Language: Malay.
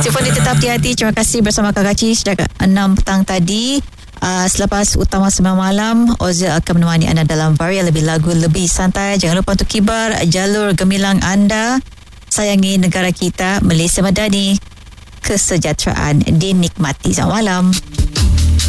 Telefon dia tetap hati-hati. Terima kasih bersama Kak Kaci sejak 6 petang tadi. Selepas utama 9 malam, Ozil akan menemani anda dalam varian lebih lagu lebih santai. Jangan lupa untuk kibar jalur gemilang anda. Sayangi negara kita, Malaysia Madani. Kesejahteraan dinikmati. Selamat malam.